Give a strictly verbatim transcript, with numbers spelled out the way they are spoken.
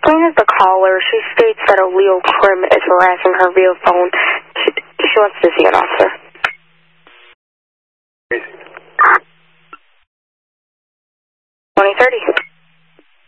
explain as the caller, she states that a Leo Krim is harassing her via phone. She, she wants to see an officer. twenty thirty.